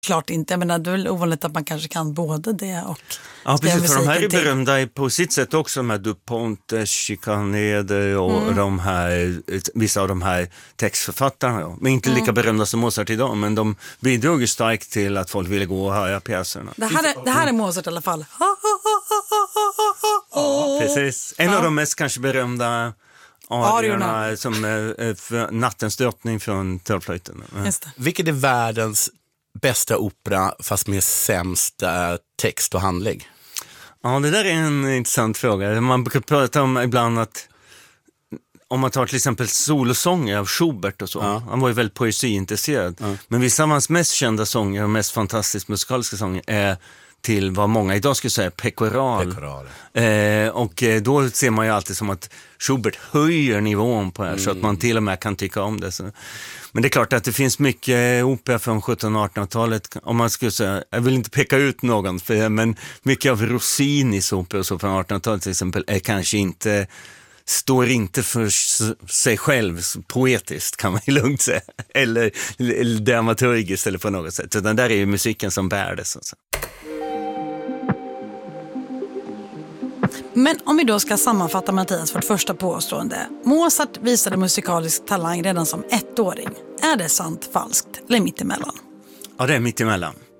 Klart inte, men det är väl ovanligt att man kanske kan både det och ja, precis, för de här är till. berömda på sitt sätt också med DuPont, Chicanede och de här, vissa av de här textförfattarna. Men inte lika berömda som Mozart idag, men de bidrog ju starkt till att folk ville gå och höra pjäserna. Det här är Mozart i alla fall. Ja, precis. En av de mest kanske berömda arierna som för Nattens drottning från Trollflöjten. Vilket är världens bästa opera fast med sämst text och handlägg? Ja, det där är en intressant fråga. Man brukar prata om ibland att om man tar till exempel solosånger av Schubert och så. Ja. Han var ju väldigt poesiintresserad. Ja. Men vissa av hans mest kända sånger och mest fantastiskt musikaliska sånger är till vad många idag skulle säga pekoral. Och då ser man ju alltid som att Schubert höjer nivån på det här så att man till och med kan tycka om det. Så. Men det är klart att det fin00 mycket opera från 1700-1800-talet, om man skulle säga, jag vill inte peka ut någon, men mycket av Rossinis opera så från 1800-talet till exempel är kanske inte, står inte för sig själv poetiskt kan man ju lugnt säga, eller dramaturgiskt eller på något sätt, utan där är ju musiken som bär det så att säga. Men om vi då ska sammanfatta Mattias vårt första påstående. Mozart visade musikalisk talang redan som 1-åring. Är det sant, falskt eller mittemellan? Ja, det är mittemellan.